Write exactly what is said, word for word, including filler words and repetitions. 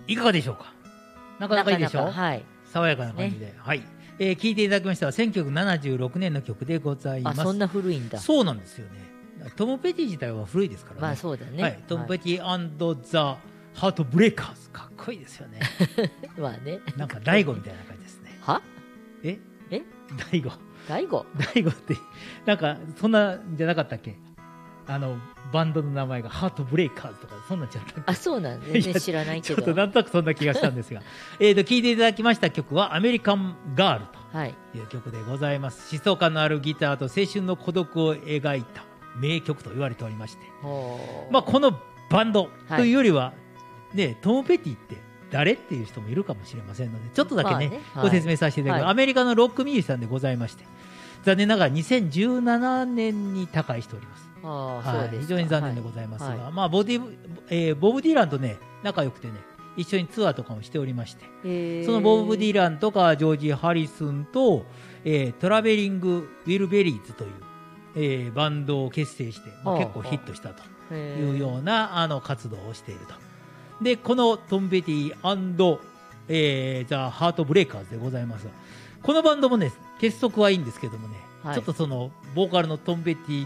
いかがでしょうか。なかなかいいでしょう。 なかなか、はい、 爽やかな感じで、ね、はい、えー、聴いていただきましたせんきゅうひゃくななじゅうろくねんの曲でございます。 あ、そんな古いんだ。 そうなんですよね。トム・ペティ自体は古いですからね。 まあそうだね、 はい、トム・ペティ&ザ・ハートブレイカーズ、かっこいいですよね。 まあね、 なんか大悟みたいな感じですね。 はええ大悟大悟大悟ってなんかそんなじゃなかったっけ。あのバンドの名前がハートブレイカーズとかそんなんじゃなかったっけ。 あ、そうなんで、ね、知らないけど、 ちょっとなんとなくそんな気がしたんですがえと聴いていただきました曲はアメリカンガールという曲でございます、はい、疾走感のあるギターと青春の孤独を描いた名曲と言われておりまして、まあ、このバンドというよりは、はいね、トム・ペティって誰っていう人もいるかもしれませんのでちょっとだけ ね,、まあ、ねご説明させていただきます、はい、アメリカのロックミュージシャンでございまして、残念ながらにせんじゅうななねんに他界しております。 あ、 はい、 そうです、 非常に残念でございますが、 はい、 まあ、ボディ、えー、ボブ・ディランとね仲良くてね一緒にツアーとかもしておりまして、そのボブ・ディランとかジョージ・ハリスンと、えー、トラベリング・ウィルベリーズという、えー、バンドを結成して、まあ、結構ヒットしたというようなあの活動をしていると。でこのトム・ペティ&、えー、ザ・ハートブレイカーズでございますが、このバンドもね結束はいいんですけどもね、はい、ちょっとそのボーカルのトム・ペティ